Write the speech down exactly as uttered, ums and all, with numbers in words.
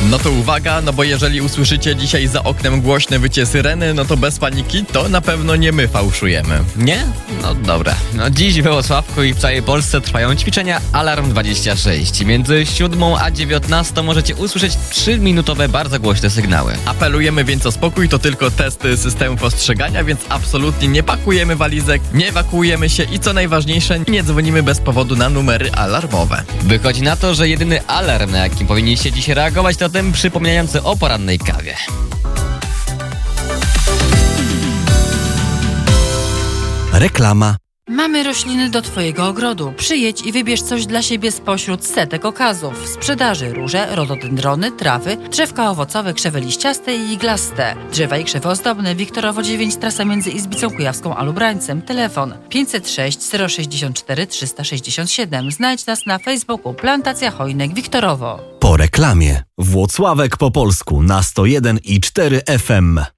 No to uwaga, no bo jeżeli usłyszycie dzisiaj za oknem głośne wycie syreny, no to bez paniki, to na pewno nie my fałszujemy. Nie? No dobra. No dziś w Wrocławku i w całej Polsce trwają ćwiczenia Alarm dwadzieścia sześć. Między siódmą a dziewiętnastą możecie usłyszeć trzyminutowe, bardzo głośne sygnały. Apelujemy więc o spokój, to tylko testy systemu postrzegania, więc absolutnie nie pakujemy walizek, nie ewakuujemy się i co najważniejsze, nie dzwonimy bez powodu na numery alarmowe. Wychodzi na to, że jedyny alarm, na jakim powinniście dziś reagować, to ten przypominający o porannej kawie. Reklama. Mamy rośliny do Twojego ogrodu. Przyjedź i wybierz coś dla siebie spośród setek okazów. W sprzedaży róże, rododendrony, trawy, drzewka owocowe, krzewy liściaste i iglaste. Drzewa i krzewy ozdobne. Wiktorowo dziewięć, trasa między Izbicą Kujawską a Lubrańcem. Telefon pięćset sześć zero sześćdziesiąt cztery trzysta sześćdziesiąt siedem. Znajdź nas na Facebooku Plantacja Chojnek Wiktorowo. Po reklamie. Włocławek po polsku na sto jeden i cztery F M.